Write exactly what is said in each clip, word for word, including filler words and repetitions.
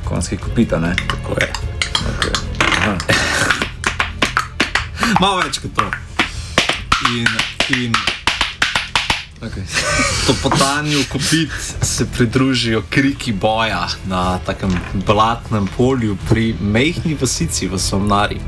konjskih kopita, ne? Tako je. Okay. Malo več kot to. In, in okay. Topotanju kopit se pridružijo kriki boja na takem blatnem polju pri mejhni vasici v Somnari.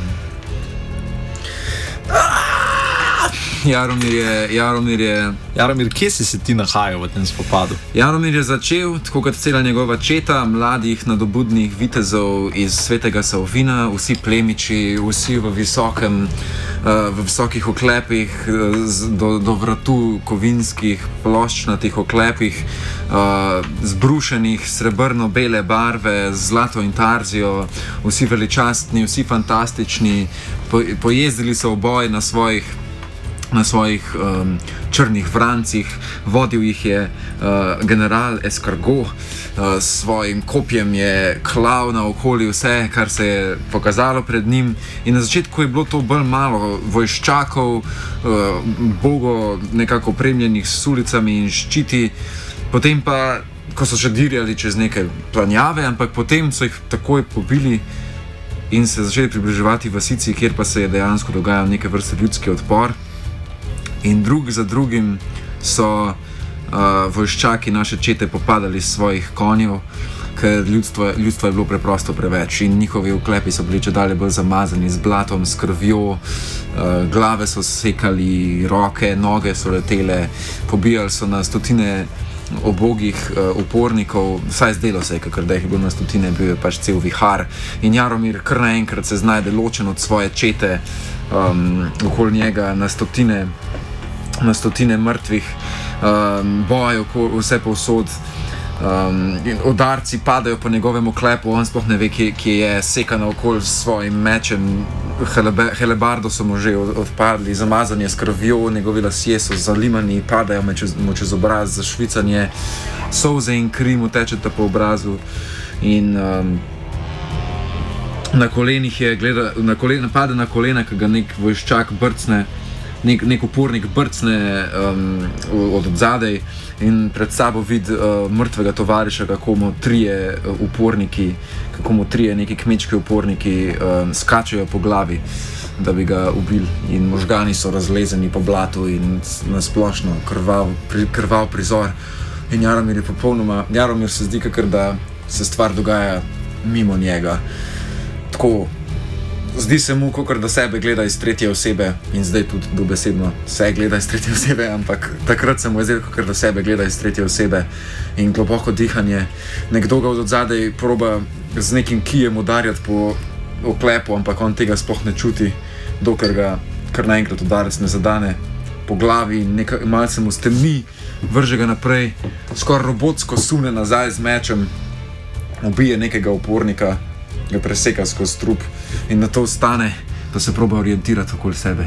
Jaromir je, Jaromir je... Jaromir, kje si se ti nahajal v tem spopadu? Jaromir je začel, tako kot cela njegova četa, mladih nadobudnih vitezov iz Svetega Salvina, vsi plemiči, vsi v visokem, uh, v visokih oklepih, z, do, do vratu kovinskih, ploščnatih oklepih, uh, zbrušenih srebrno-bele barve, z zlato intarzijo, vsi veličastni, vsi fantastični, po, pojezdili so v boj na svojih na svojih um, črnih vrancih, vodil jih je uh, general Escargot, uh, s svojim kopjem je klal naokoli vse, kar se je pokazalo pred njim, in na začetku je bilo to bolj malo vojščakov, uh, bogo nekako opremljenih s sulicami in ščiti, potem pa, ko so še dirjali čez neke planjave, ampak potem so jih takoj pobili in se začeli približevati vasici, kjer pa se je dejansko dogajal neke vrste ljudski odpor. In drug za drugim so uh, vojščaki naše čete popadali s svojih konjev, ker ljudstvo, ljudstvo je bilo preprosto preveč in njihovi oklepi so bili čedalje bolj zamazani z blatom, s krvjo, uh, glave so sekali, roke, noge so letele, pobijali so na stotine obogih uh, upornikov, vsaj zdelo se je, kakor da jih je bilo na stotine, bil je pač cel vihar in Jaromir kar naenkrat se znajde ločen od svoje čete, um, okoli njega na stotine na stotine mrtvih, um, bojo vse povsod, um, in udarci padajo po njegovem oklepu, on sploh ne ve, kje, kje je, seka naokoli s svojim mečem, helebe, helebardo so mu že odpadli, zamazanje s krvjo, njegovi lasje so zalimani, padajo mu čez obraz, zašvicanje, solze in kri mu tečeta po obrazu in um, na kolenih je gleda, na kolena, pade na kolena, ko ga nek vojščak brcne, nek, nek upornik brcne um, od odzadej in pred sabo vidi uh, mrtvega tovariša, kako mu trije uh, uporniki, kako mu trije neki kmečki uporniki um, skačejo po glavi, da bi ga ubili, in možgani so razlezeni po blatu in nasplošno krvav, pri, krvav prizor. In Jaromir je popolnoma, Jaromir se zdi, kakor da se stvar dogaja mimo njega. Tako, zdi se mu, kakor da sebe gleda iz tretje osebe, in zdaj tudi dobesedno se gleda iz tretje osebe, ampak takrat se mu je zdelo, kakor da sebe gleda iz tretje osebe, in globoko dihanje. Nekdo ga od odzadej proba z nekim kijem udarjati po oklepu, ampak on tega sploh ne čuti, dokler ga kar naenkrat udarec ne zadane po glavi in nekaj, malce mu stemni, vrže ga naprej, skoraj robotsko sune nazaj z mečem, ubije nekega upornika, ga preseka skozi trup in na to vstane, da se proba orientirati okoli sebe.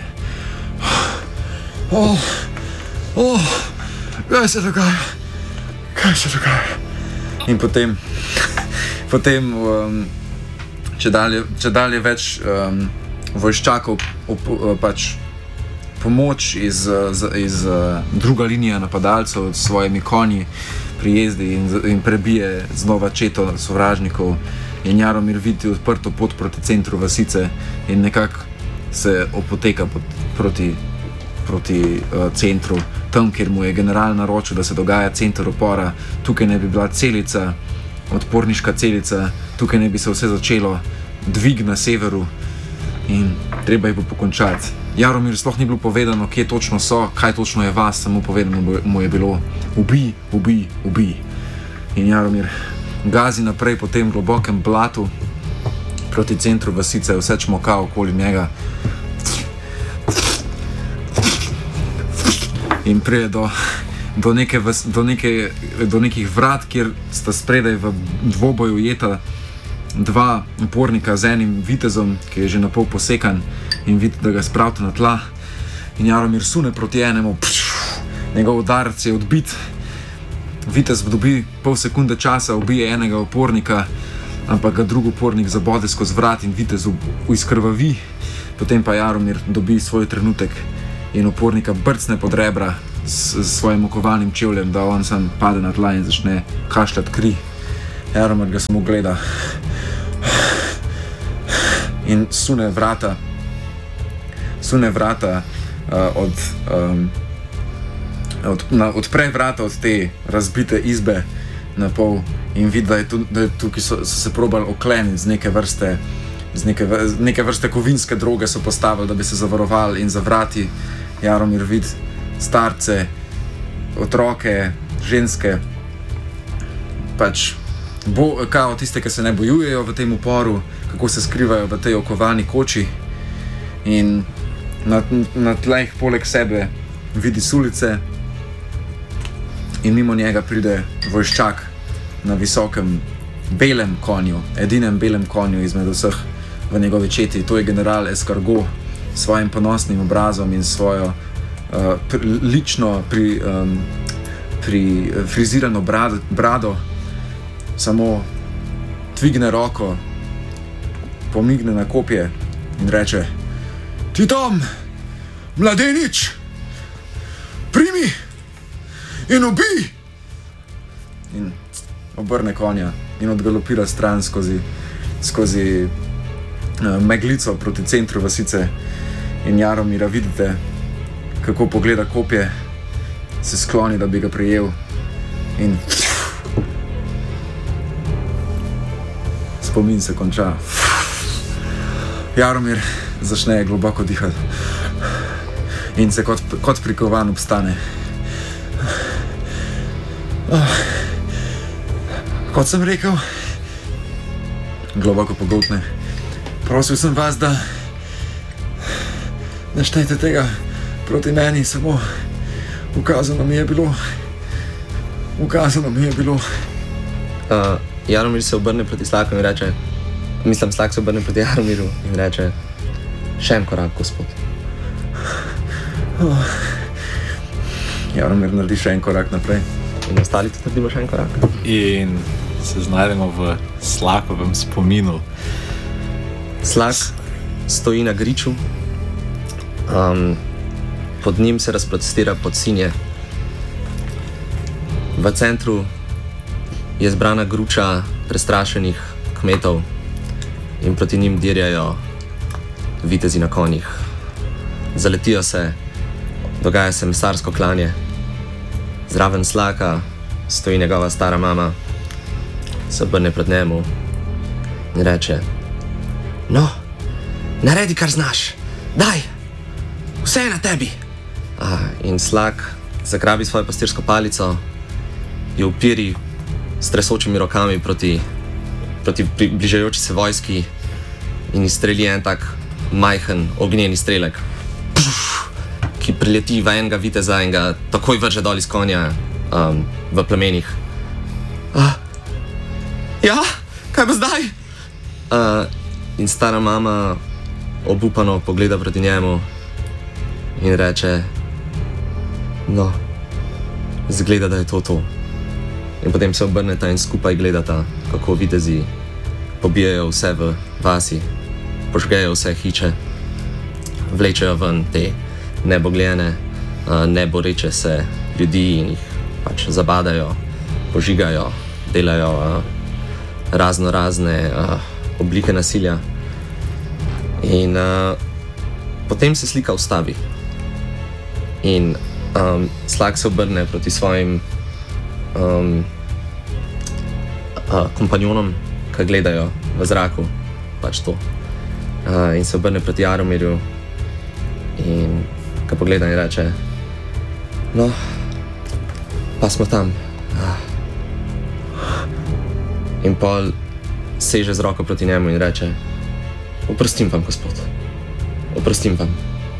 Oh, oh, kaj se dogaja? Kaj se dogaja? In potem, potem um, če dalje, če dalje več um, vojščakov op, pač pomoč iz, iz, iz druga linija napadalcev s svojimi konji prijezdi in, in prebije znova četo sovražnikov. In Jaromir vidi odprto pot proti centru vasice in nekako se opoteka proti, proti uh, centru, tam, kjer mu je general naročil, da se dogaja center upora. Tukaj ne bi bila celica, odporniška celica, tukaj ne bi se vse začelo, dvig na severu in treba jih bo pokončati. Jaromir sploh ni bilo povedano, kje točno so, kaj točno je vas, samo povedano mu je bilo ubij, ubij, ubij. In Jaromir gazi naprej po tem globokem blatu proti centru vasice, vse čmoka okoli njega in prije do, do, neke, do, neke, do nekih vrat, kjer sta spredaj v dvoboju ujeta dva upornika z enim vitezom, ki je že napol posekan, in vidi, da ga spravta na tla, in Jaromir sune proti enemu, njegov udarec je odbit. Vitez dobi pol sekunde časa, ubije enega upornika, ampak ga drugi upornik zabode skozi vrat in vitez izkrvavi. Potem pa Jaromir dobi svoj trenutek in upornika brcne pod rebra s, s svojim okovanim čevljem, da on sam pade na tla in začne kašljati kri. Jaromir ga samo gleda in sune vrata, sune vrata uh, od, um, od, na, odpre vrata od te razbite izbe na pol in vidi, da je, tu, da je tukaj so, so se probali okleniti z neke vrste, z neke, neke vrste kovinske droge so postavili, da bi se zavarovali, in za vrati Jaromir vidi starce, otroke, ženske, pač bo, kao tiste, ki se ne bojujejo v tem uporu, kako se skrivajo v tej okovani koči, in na, na tleh poleg sebe vidi sulice in mimo njega pride vojščak na visokem belem konju, edinem belem konju izmed vseh v njegovi četi. To je general Escargot s svojim ponosnim obrazom in svojo uh, pr, lično pri, um, pri frizirano brado, brado, samo dvigne roko, pomigne na kopje in reče: "Ti tam, mladenič, primi in ubij!" In obrne konja in odgalopira stran skozi, skozi uh, meglico proti centru vasice. In Jaromira vidite, kako pogleda kopje, se skloni, da bi ga prijel, in spomin se konča. Jaromir začne globoko dihati in se kot, kot prikovan obstane. Kot sem rekel, globoko pogoltne, prosil sem vas, da ne štejte tega proti meni, samo ukazano mi je bilo, ukazano mi je bilo. Uh, Jaromir se obrne proti Slaku in reče, mislim, Slak se obrne proti Jaromiru in reče: "Še en korak, gospod." Oh. Jaromir naredi še en korak naprej. In ostali tudi naredimo še en korak. In se znajdemo v Slakovem spominu. Slak stoji na griču, um, pod njim se razprostira podsinje. V centru je zbrana gruča prestrašenih kmetov in proti njim dirjajo vitezi na konjih. Zaletijo se, dogaja se mesarsko klanje. Zraven Slaka stoji njegova stara mama, se obrne pred njemu in reče: "No, naredi, kar znaš, daj, vse je na tebi." Ah, in Slak zagrabi svojo pastirsko palico, jo upiri s tresočimi rokami proti, proti bližajoči se vojski in izstreli en tak majhen ognjeni strelek, ki prileti v enega viteza in ga takoj vrže dol iz konja um, v plamenih. Ah, ja, kaj pa zdaj? Uh, in stara mama obupano pogleda proti njemu in reče: "No, zgleda, da je to to." In potem se obrneta in skupaj gledata, kako vitezi pobijajo vse v vasi, požgejo vse hiče, vlečejo ven te nebogljene, uh, neboreče se ljudi in jih pač zabadajo, požigajo, delajo uh, razno razne uh, oblike nasilja. In uh, potem se slika ustavi in um, Slak se obrne proti svojim um, uh, kompanjonom, ki gledajo v zraku, pač to. Uh, in se obrne proti Jaromirju in ga pogleda in reče: "No, pa smo tam." Uh. In pol seže z roko proti njemu in reče: "Oprostim vam, gospod, oprostim vam."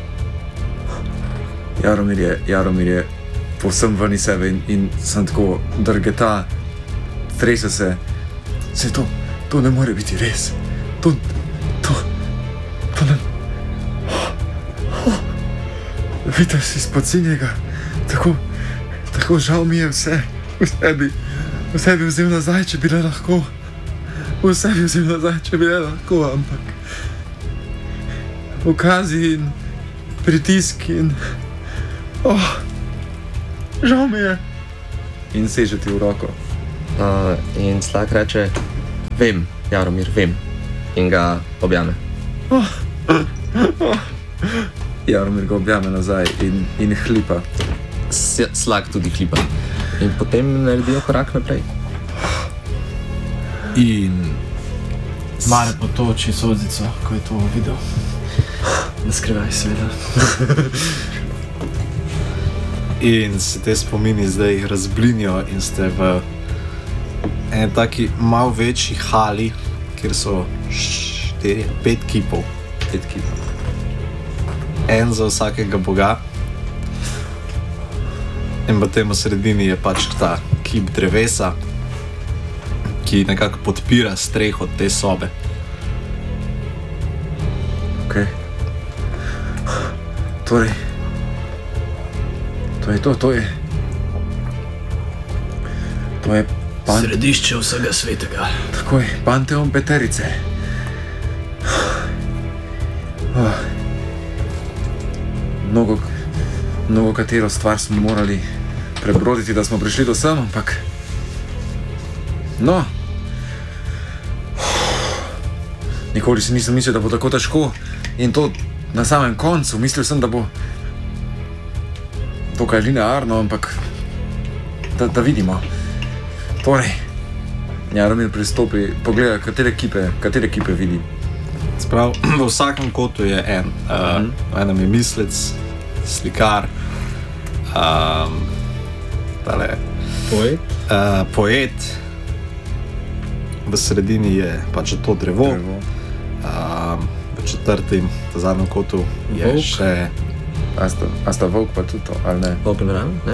Jaromir je, Jaromir je povsem ven iz sebe in, in sem tako drgeta, trese se. Se to, to ne more biti res. To, to, to ne... Oh, vidite si izpod sinjega, tako, tako žal mi je vse, vse bi, vse bi vzel nazaj, če bi le lahko. Vse bi vzel nazaj, če bi le lahko, ampak ukazi in pritiski in... Oh, žal mi je. In seže ti v roko. Uh, in Slak reče, vem, Jaromir, vem. In ga objame. Oh. Oh. Jaromir ga objame nazaj in, in hlipa. S, Slak tudi hlipa. In potem naredijo korak naprej. In Mare potoči solzico, ko je to videl. Ne skrivaj, seveda. In se te spomini zdaj razblinijo in ste v en taki mal večji hali, kjer so štiri, pet kipov. Pet kipov. En za vsakega boga. In potem v sredini je pač ta kip drevesa, ki nekako podpira streho te sobe. Ok. Torej, to je to, to je. To je pan... Središče vsega svetega. Takoj, Panteon Peterice. Oh. Mnogo, mnogo katero stvar smo morali prebroditi, da smo prišli do sem, ampak... No. Nikoli si nisem mislil, da bo tako težko in to na samem koncu. Mislil sem, da bo to kaj linearno, ampak da, da vidimo. Torej, Jaromir pristopi, pogleda, katere kipe, katere kipe vidi. Sprav, v vsakem kotu je en. Uh, mm. V enem je mislec, slikar, um, tale, Poet. Uh, poet. V sredini je pač to drevo. Drevo. Um, v četrtem, v zadnjem kotu je Volk. še... A sta, a sta volk pa tudi to, ali ne? Volk in vran, ne?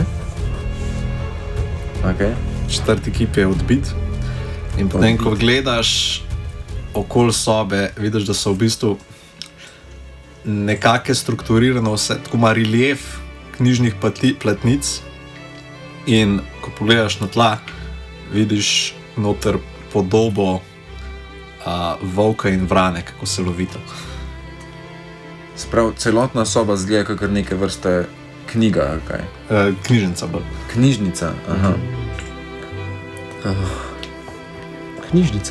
Ok. Četrti kip je odbit. In potem, ko gledaš okoli sobe, vidiš, da so v bistvu nekake strukturirano vse, tako ima relief knjižnih plati, platnic. In ko pogledaš na tla, vidiš noter podobo uh, volka in vrane, kako se lovita. Sprav, celotna soba zgleda kakor neke vrste knjiga, ali kaj? Uh, knjižnica bolj. Knjižnica, aha. Oh. Knjižnica.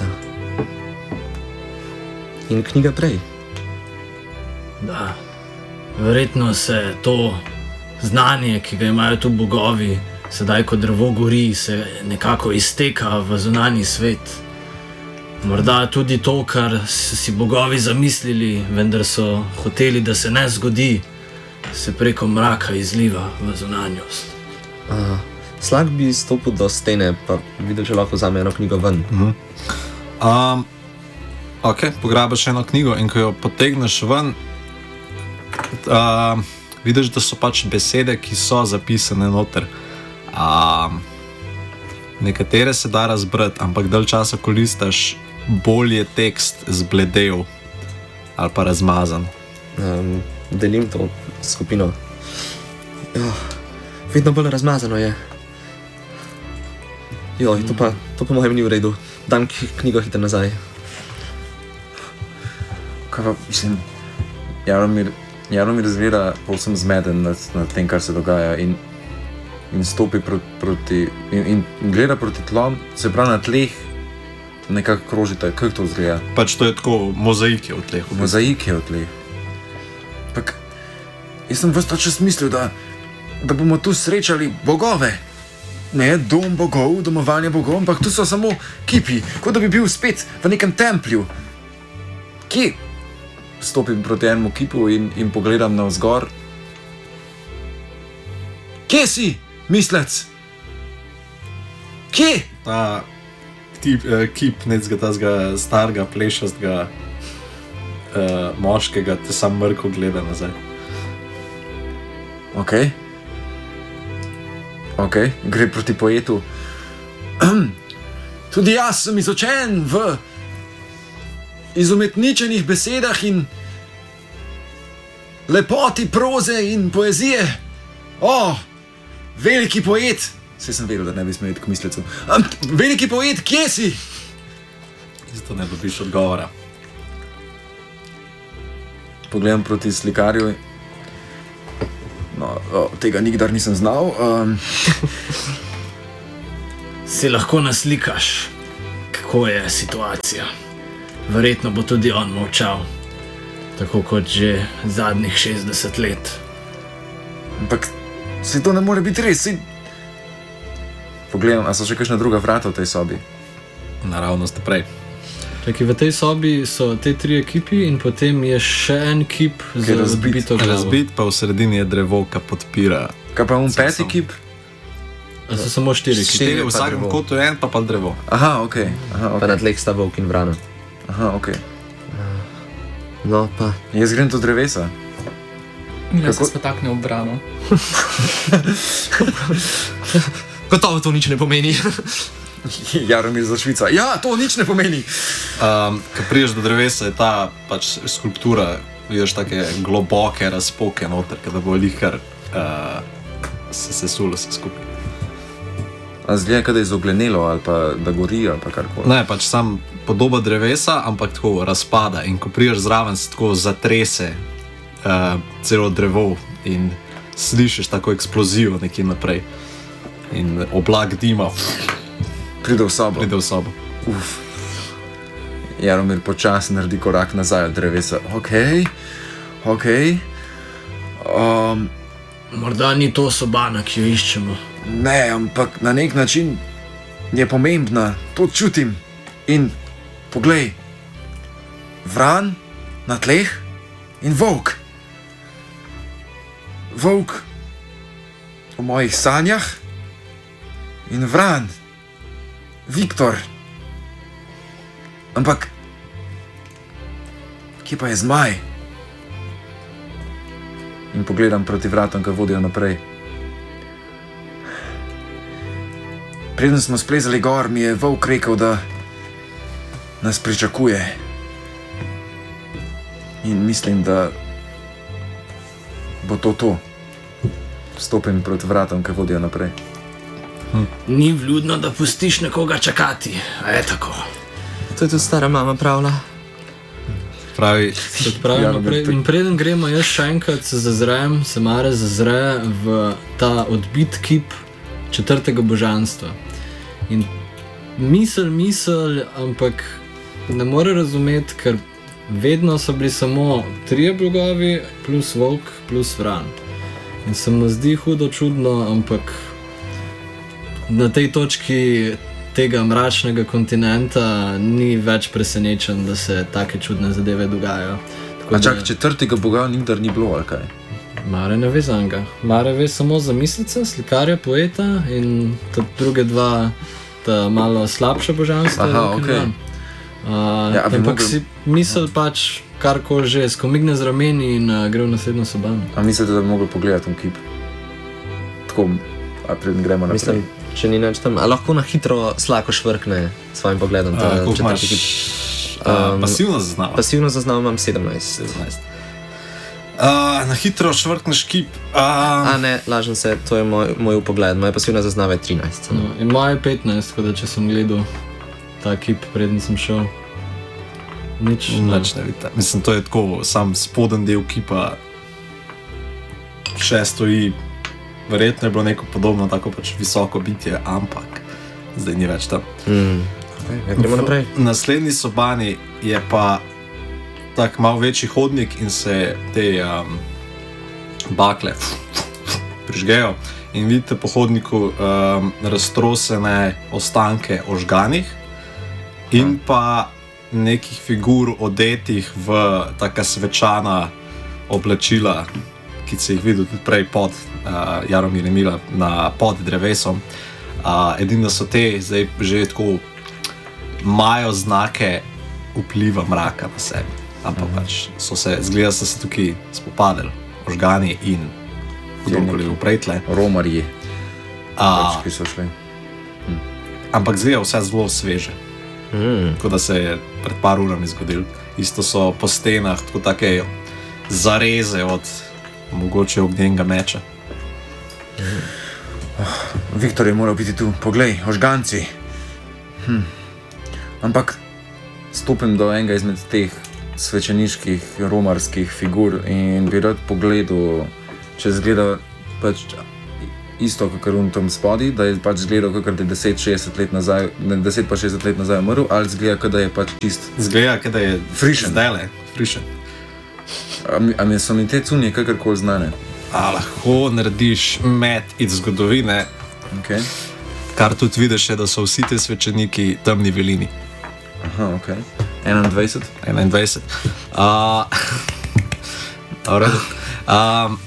In knjiga prej. Da. Verjetno se to znanje, ki ga imajo tu bogovi, sedaj, ko drevo gori, se nekako izteka v zunanji svet. Morda tudi to, kar so si bogovi zamislili, vendar so hoteli, da se ne zgodi, se preko mraka izliva v zunanjost. Uh, Slak bi stopil do stene, pa videl, če lahko vzame eno knjigo ven. Mhm. Um, ok, pograbiš eno knjigo in ko jo potegneš ven, uh, vidiš, da so pač besede, ki so zapisane noter. Um, nekatere se da razbrati, ampak dalj časa, ko listaš, bolj je tekst zbledel ali pa razmazan. Um, delim to skupino. Oh, vedno bolj razmazano je. Joj, to pa, to pa mojem ni v redu. Dam knjigo hitro nazaj. Kaj pa, mislim, Jaromir, Jaromir zgleda povsem zmeden nad, nad tem, kar se dogaja in, in stopi proti, proti in, in gleda proti tlom, se pravi na tleh nekako krožite, kako to zgleda? Pač to je tako, mozaik je v tleh. Mozaik je v tleh. Pak, jaz sem ves ta čas mislil, da, da bomo tu srečali bogove. Ne dom bogov, domovanje bogov, ampak tu so samo kipi, kot da bi bil spet v nekem templju. Kje? Stopim proti enemu kipu in, in pogledam navzgor. Kje si, mislec? Kje? Ta tip, eh, kip necega tazga starega, plešastega eh, moškega te sam mrko gleda nazaj. Ok. Ok, gre proti poetu. Tudi jaz sem izučen v izumetničenih besedah in lepoti proze in poezije. O, veliki poet! Saj sem vedel, da ne bi smel iti k mislecu. Um, veliki poet, kje si? Isto ne dobiš odgovora. Pogledam proti slikarju. No, o, tega nikdar nisem znal. Um, si lahko naslikaš, kako je situacija. Verjetno bo tudi on molčal, tako kot že zadnjih šestdeset let. Ampak se to ne more biti res. Si... Pogledam, a so še kakšna druga vrata v tej sobi? Naravnost prej. Čaki, v tej sobi so te tri ekipi in potem je še en kip za razbito glavo. Razbit, pa v sredini je drevo, ki podpira. Kaj pa on peti kip? A so samo štiri ekipe? Štiri, v vsakem kotu je en, pa pa drevo. Aha, ok. Aha, Pa okay. na tleh sta volk in vrana. Aha, ok. No, pa Jaz grem do drevesa. Mila se Kako- spotakne v brano. gotovo to nič ne pomeni. Jaromir za Švica. Ja, to nič ne pomeni. Um, ko priješ do drevesa, je ta pač skulptura, vidiš take globoke razpoke noter, da bo lihkar uh, se sesulo se skupaj. A zgleda, da je izoglenelo ali pa da gori ali pa karkoli. Ne, pač sam podoba drevesa, ampak tako razpada in ko priješ zraven, se tako zatrese uh, celo drevo in slišiš tako eksplozijo nekje naprej. In oblak dima Pride v sobo. pride v sobo. Uf. Jaromir počasi naredi korak nazaj od drevesa. Ok, ok. Um, Morda ni to sobana, ki jo iščemo. ne, ampak na nek način je pomembna, to čutim. In poglej, vran na tleh in volk. Volk v mojih sanjah in vran. Viktor. Ampak, kje pa je zmaj? In pogledam proti vratom, ki vodijo naprej. Preden smo splezali gor, mi je volk rekel, da nas pričakuje. In mislim, da bo to to. Stopim proti vratom, ki vodijo naprej. Ni vljudno, da pustiš nekoga čakati, a je tako. To je tudi stara mama pravila. Pravi, Se odpravim Ja, naprej. no, In preden gremo, jaz še enkrat se zazrem, se Mare zazre v ta odbit kip četrtega božanstva. In misel, misel, ampak ne more razumeti, ker vedno so bili samo trije bogovi, plus volk, plus vran. In se mu zdi hudo čudno, ampak na tej točki tega mračnega kontinenta ni več presenečen, da se take čudne zadeve dogajajo. Tako A da- čak, četrtega boga nikdar ni bilo, ali kaj? Mare ne ve za njega. Mare ve samo za mislice, slikarja, poeta in ta druge dva, ta malo slabša božanstva. Aha, Luk in okej. Vran. Uh, Ja, a bi ampak mogel- si misel pač karkoli že, skomigne z rameni in uh, gre v naslednjo sobano. A mislite, da bi mogli pogledati v kip? Tako, a preden gremo naprej. Mislim, če ni nič tam. A lahko na hitro slako švrkne s svojim pogledom. ta uh, koliko imaš? četrti kip. Uh, Um, pasivno zaznava. Pasivno zaznal imam sedemnajst. sedemnajst. Uh, na hitro švrkneš kip. Uh, A ne, lažem se, to je moj, moj pogled. Moja pasivna zaznava je trinajst. No, in moje petnajst, tako da če sem gledal ta kip, preden sem šel. Nič. Nič ne vidite. Mislim, to je tako, sam spoden del kipa še stoji. Verjetno je bilo neko podobno, tako pač visoko bitje, ampak zdaj ni več tam. Mm. Okay, ja, gremo naprej. V naslednji sobani je pa tak malo večji hodnik in se te um, bakle prižgejo in vidite po hodniku um, raztrosene ostanke ožganih in pa nekih figur odetih v taka svečana oblačila, ki si jih videl tudi prej pod uh, Jaromir in Mila na pod drevesom. Uh, edino so te zdaj že tako imajo znake vpliva mraka na sebi. Ampak pač so se, zgleda, so se tukaj spopadali, ožgani in kdorkoli upretle. Romarji, pač, Uh, ki so šli. ampak zgleda vse zelo sveže, Mm. kot da se je pred par urami zgodil. Isto so po stenah tako take zareze od mogoče ognjenega meča. Viktor je moral biti tu, poglej, ožganci. Hm. Ampak stopim do enega izmed teh svečeniških romarskih figur in bi rad pogledal, če zgleda, pač, isto, kot on tam spodaj, da je pač zgledal, kot da je deset šestdeset let nazaj, deset pa šestdeset let nazaj umrl, ali zgleda, kot da je pač čist. Zgleda, kot da je frišen. Zdajle, frišen. A mi so mi te cunje kakorkoli znane? A lahko narediš met iz zgodovine, Okay. kar tudi vidiš, je, da so vsi te svečeniki temni velini. Aha, ok. enaindvajset? enaindvajset. Uh, um,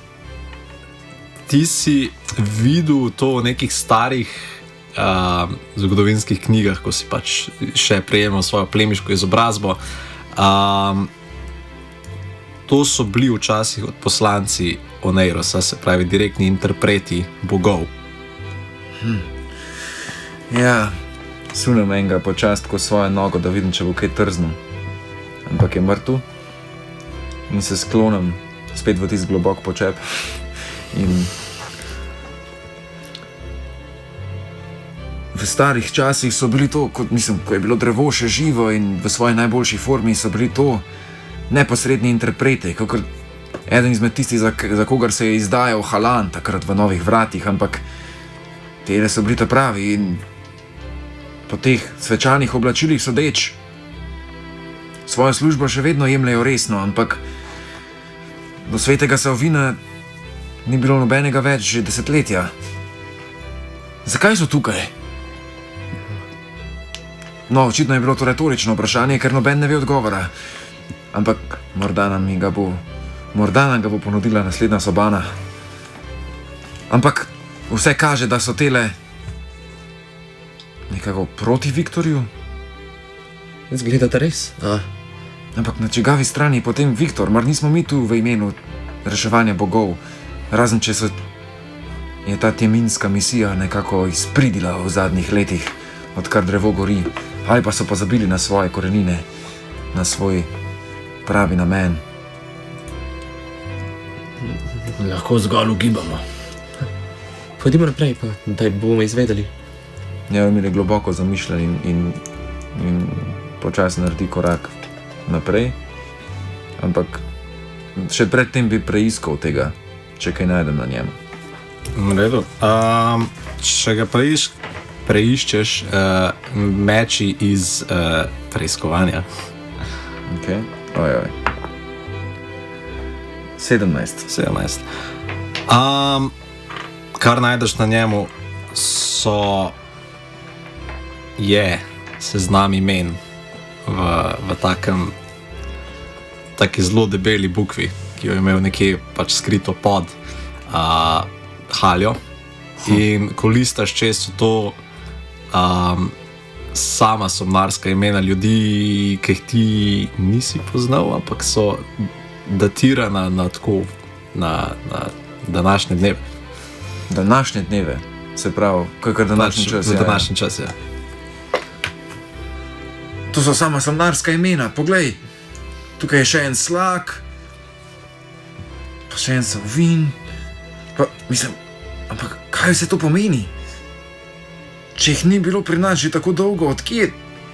ti si videl to v nekih starih uh, zgodovinskih knjigah, ko si pač še prejemal svojo plemiško izobrazbo. Um, to so bili včasih odposlanci Oneirosa, se pravi direktni interpreti bogov. Hm. Ja, sunem enega počast ko svojo nogo, da vidim, če bo kaj trzno. Ampak je mrtev in se sklonim spet v tisti globok počep. In v starih časih so bili to, kot mislim, ko je bilo drevo še živo in v svoji najboljši formi, so bili to neposredni interpreti, kakor eden izmed tistih, za, za kogar se je izdajal Halan takrat v Novih vratih, ampak tele so bili ta pravi in po teh svečanih oblačilih sodeč svojo službo še vedno jemljajo resno, ampak do svetega Salvina ni bilo nobenega več že desetletja. Zakaj so tukaj? No, očitno je bilo to retorično vprašanje, ker noben ne ve odgovora. Ampak morda nam ga bo, morda nam ga bo ponudila naslednja sobana. Ampak vse kaže, da so tele nekako proti Viktorju. Zgledate res? A. Ampak na čigavi strani je potem Viktor, mar nismo mi tu v imenu reševanja bogov, razen če so je ta teminska misija nekako izpridila v zadnjih letih, odkar drevo gori, ali pa so pozabili na svoje korenine, na svoj pravi namen. Lahko zgolj ugibamo. Pojdimo naprej, pa da bomo izvedeli. Ja, mi je globoko zamišljen in, in, in počasi naredi korak naprej, ampak še predtem bi preiskal tega, če kaj najdem na njem. V redu. Um, če ga preiš, preiščeš, uh, meči iz uh, preiskovanja. Ok, oj, oj. sedemnajst. sedemnajst. Um, kar najdeš na njemu, so je seznam imen v, v takem taki zelo debeli bukvi, ki jo je imel nekje pač skrito pod uh, haljo. In ko listaš čez to um, sama somnarska imena ljudi, ki jih ti nisi poznal, ampak so datirana na tako na, na današnje dneve. Današnje dneve, se pravi, kakor današnji čas. Za današnji čas, ja. To so sama somnarska imena, poglej. Tukaj je še en Slak, pa še en Salvin, pa mislim, ampak kaj se to pomeni? Če jih ni bilo pri nas že tako dolgo, odkje?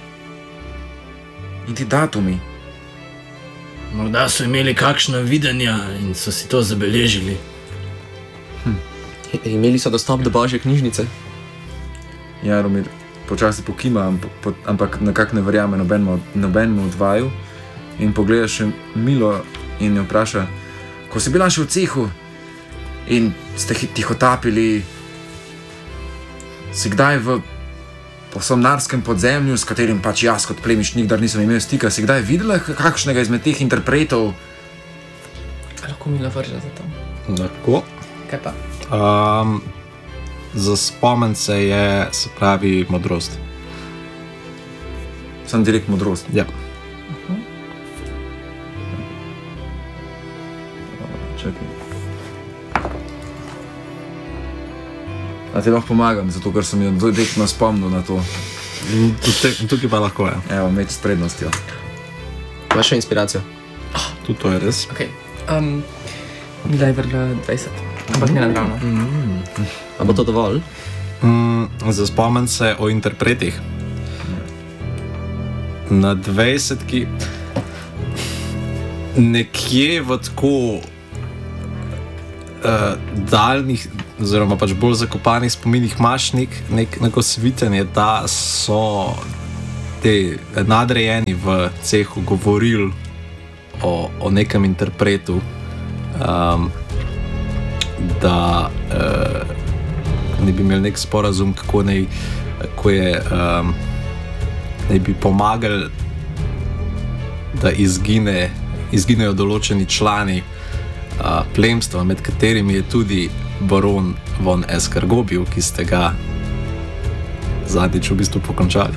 In ti datumi? Morda so imeli kakšna videnja in so si to zabeležili. Hm. Imeli so dostop do Božje knjižnice? Jaromir počasi pokima, ampak nekako ne verjame nobenemu, nobenemu od vaju in pogleda še Milo in jo vpraša, ko si bila še v cehu in ste tihotapili, si kdaj v somnarskem podzemlju, s katerim pač jaz kot plemiš nikdar nisem imel stika, si kdaj videla kakšnega izmed teh interpretov? Lahko Milo vrže za to. Lahko. Kaj pa? Um, za spomence je, se pravi, modrost. Sam direkt modrost? Ja. Uh-huh. Čakaj. A ti lahko pomagam, zato ker sem jo direktno spomnil na to. Tukaj pa lahko je. Evo, meč s prednostjo. Imaš še inspiracijo? Oh, tudi to je res. Ok. Um, Mila je vrgla dvajset. Ampak ne naravno. Mm. A bo to dovolj? Mm, za spomence o interpretih. Na dvajsetki nekje v tako uh, daljnih, oziroma pač bolj zakopanih spominih imaš nek, nek, neko svitenje, da so te nadrejeni v cehu govorili o, o nekem interpretu, um, da uh, ne bi imeli nek sporazum, kako naj, kako je, um, naj bi pomagali, da izgine, izginejo določeni člani uh, plemstva, med katerimi je tudi baron von Eskargobil, ki ste ga zadnjič v bistvu pokončali.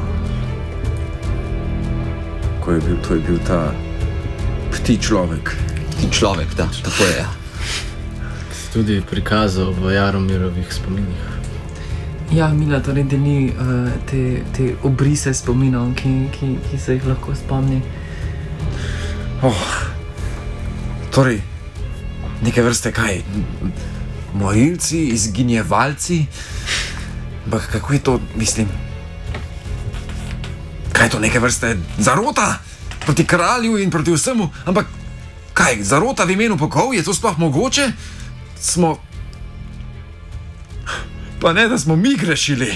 Ko je bil, to je bil ta pti človek. Ti človek, da, tako je. Tudi prikazal v Jaromirovih spominih. Ja, Mila torej deli uh, te, te obrise spominov, ki, ki, ki se jih lahko spomni. Oh, torej, neke vrste kaj? Morilci, izginjevalci? Ampak kako je to, mislim? Kaj je to neke vrste zarota proti kralju in proti vsemu? Ampak kaj, zarota v imenu bogov? Je to sploh mogoče? Smo... Pa ne, da smo mi grešili.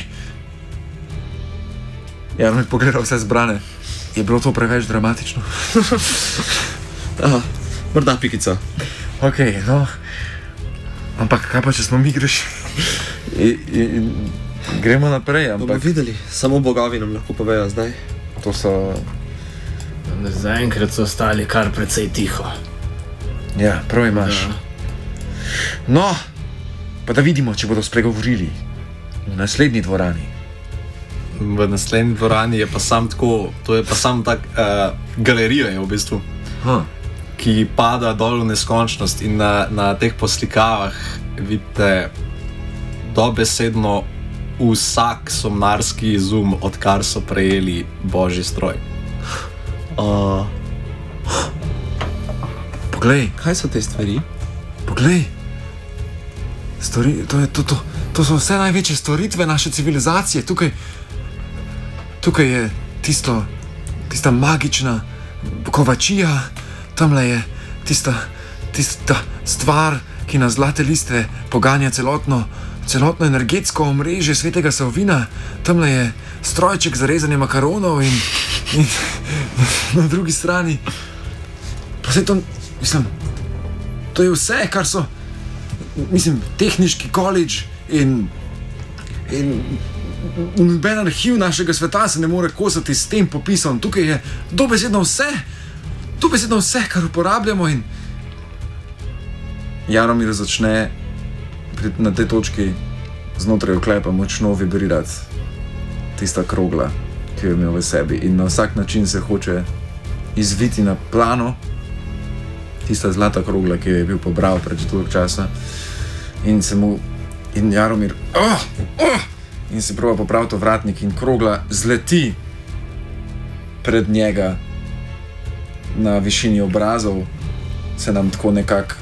Ja, mi pogledal vse zbrane. Je bilo to preveč dramatično? Aha, morda pikica. Ok, no. Ampak kaj pa, če smo mi grešili? I, i, gremo naprej, Bomo ampak... videli, samo bogovi nam lahko povejo zdaj. To so... Zaenkrat so ostali kar precej tiho. Ja, prav imaš. Ja. No, pa da vidimo, če bodo spregovorili v naslednji dvorani. V naslednji dvorani je pa sam tako, to je pa sam tak, uh, galerija je v bistvu, Ha. ki pada dol v neskončnost in na, na teh poslikavah vidite dobesedno vsak somnarski izum, odkar so prejeli božji stroj. Uh, Poglej, kaj so te stvari? poglej. Stori, to, je, to, to, to so vse največje storitve naše civilizacije. Tukaj, tukaj je tisto, tista magična kovačija, tamle je tista, tista stvar, ki na zlate liste poganja celotno, celotno energetsko omrežje svetega Salvina, tamle je strojček za rezanje makaronov in, in na drugi strani. Pa se to, mislim, to je vse, kar so. Mislim, tehniški koledž in, in noben arhiv našega sveta se ne more kosati s tem popisom. Tukaj je dobesedno vse, dobesedno vse, kar uporabljamo in Jaromir začne pri, na tej točki znotraj oklepa močno vibrirati tista krogla, ki jo je imel v sebi in na vsak način se hoče izviti na plano, tista zlata krogla, ki jo je bil pobral pred dolgo časa. In se mu, in Jaromir, oh, oh, in se proba popraviti vratnik in krogla zleti pred njega na višini obrazov, se nam tako nekako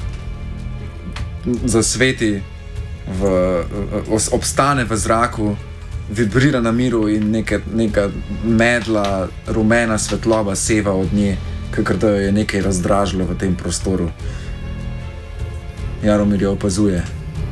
zasveti, v, obstane v zraku, vibrira na miru in neka, neka medla, rumena svetloba seva od nje, kakor da jo je nekaj razdražilo v tem prostoru. Jaromir jo opazuje.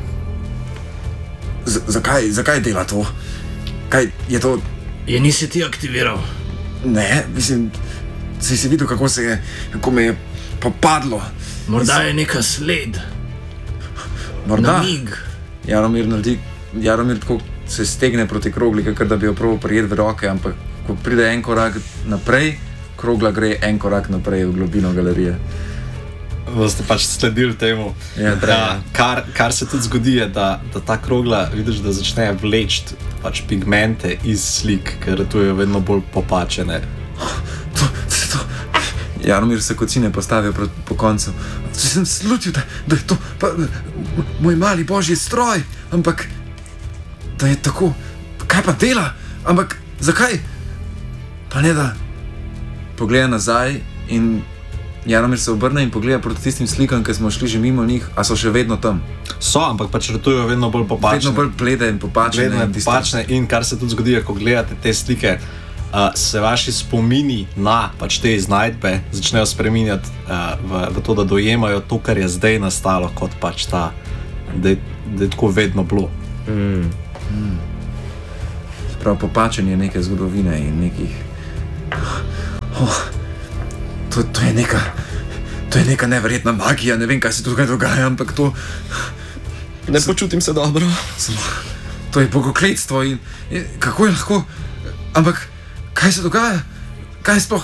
Z- zakaj, zakaj dela to? Kaj je to? Je nisi ti aktiviral? Ne, mislim, si si videl, kako se je, kako me je popadlo. Morda je neka sled, Morda. namig. Jaromir naredi, Jaromir tako se stegne proti krogli, kakor da bi jo probil prijeti v roke, ampak ko pride en korak naprej, krogla gre en korak naprej v globino galerije. Boste pač sledili temu. Ja, da, kar, kar se tudi zgodi, je, da, da ta krogla, vidiš, da začne vleči pač pigmente iz slik, ker tu je vedno bolj popačene. To, to. Jaromir se kocine postavijo po, po koncu. Se sem slutil, da, da je to pa, moj mali božji stroj, ampak da je tako, kaj pa dela, ampak zakaj? Pa ne da. Pogleda nazaj in Jaromir se obrne in pogleda proti tistim slikam, ki smo šli že mimo njih, a so še vedno tam. So, ampak pač ratujejo vedno bolj popačene. Vedno bolj blede in popačene. Vedno in tiste- popačene in kar se tudi zgodi, ko gledate te slike, uh, se vaši spomini na pač te iznajdbe začnejo spreminjati uh, v, v to, da dojemajo to, kar je zdaj nastalo, kot pač ta da je, da je tako vedno bilo. Mm. Mm. Prav popačenje neke zgodovine in nekih. Oh, to, to je neka. To je neka neverjetna magija, ne vem, kaj se tukaj dogaja, ampak to. Ne počutim se dobro. Samo, to je bogokletstvo in, in kako je lahko. Ampak kaj se dogaja? Kaj sploh?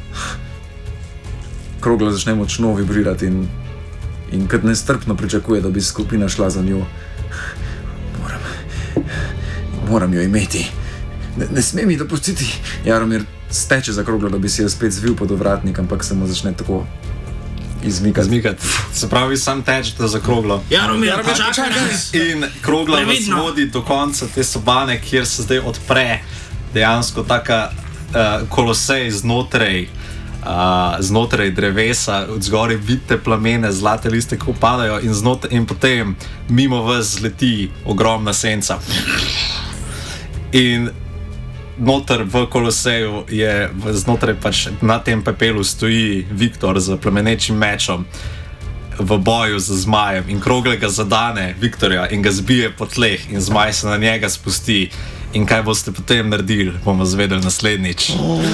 Krogla začne močno vibrirati in, in kot nestrpno pričakuje, da bi skupina šla za njo. Moram, moram jo imeti. Ne, ne sme mi dopustiti. Jaromir steče za kroglo, da bi se jo spet zvil pod ovratnik, ampak se mu začne tako izmikati. Izmikati. Se pravi, sam tečete za kroglo. Jaromir, Jaromir čakaj nas! In krogla vas Previdno. vodi do konca te sobane, kjer se zdaj odpre dejansko taka uh, kolosej znotraj, uh, znotraj drevesa, od zgoraj vidite plamene, zlate liste, ko padajo in, znot, in potem mimo vas zleti ogromna senca. In noter v koloseju je, znotraj pač na tem pepelu stoji Viktor z plemenečim mečom v boju z zmajem in Krogla ga zadane Viktorja in ga zbije po tleh in zmaj se na njega spusti. In kaj boste potem naredili, bomo zvedeli naslednjič. Oh,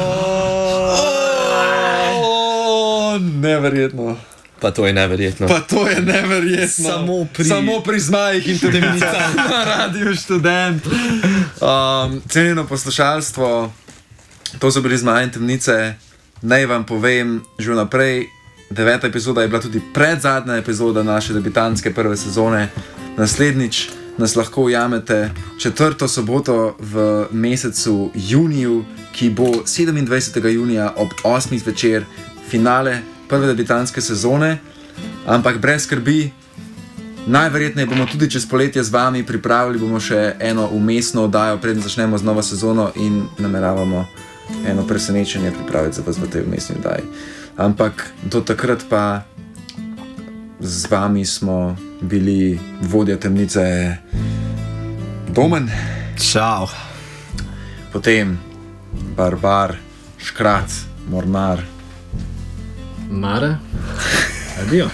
oh, neverjetno. Pa to je neverjetno. Pa to je neverjetno. Samo pri, Samo pri zmajih in temnicah na Radiu Študent. Um, cenjeno poslušalstvo, to so bili Zmaji in temnice. Naj vam povem že vnaprej, deveta epizoda je bila tudi predzadnja epizoda naše debitanske prve sezone. Naslednjič nas lahko ujamete četrto soboto v mesecu juniju, ki bo sedemindvajsetega junija ob osmih zvečer, finale prve debitanske sezone. Ampak brez skrbi, najverjetneje bomo tudi čez poletje z vami, pripravili bomo še eno umestno oddajo, preden začnemo z novo sezono in nameravamo eno presenečenje pripraviti za vas v tej umestni oddaji. Ampak do takrat pa z vami smo bili vodja temnice Domen, Čau. potem Barbar, Škrat, Mornar. Mare? Adijo.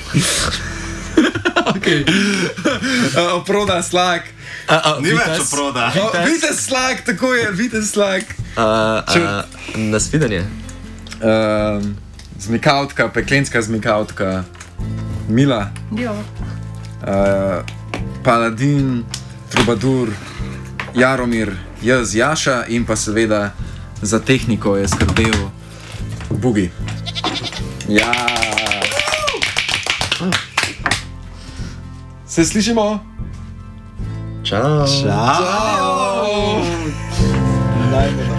Okay. uh, oproda Slag. A, a, Ni več oproda. Oh, vidite Slag, tako je, vidite Slag. A, a, nasvidenje. Uh, zmikavtka, peklenska zmikavtka, Mila. Ja. Uh, Paladin, Trubadur, Jaromir, jaz, Jaša in pa seveda za tehniko je skrbel Bugi. Ja. Se slišimo? Čau. Čau. Najbolj.